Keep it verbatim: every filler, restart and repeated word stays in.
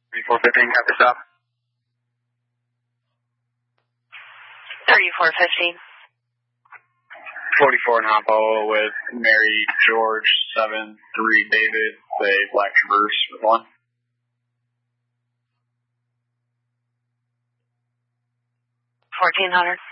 thirty-four fifteen, copy stop. thirty-four fifteen. forty-four Napo with Mary George seven three David, say Black Traverse with one. fourteen hundred.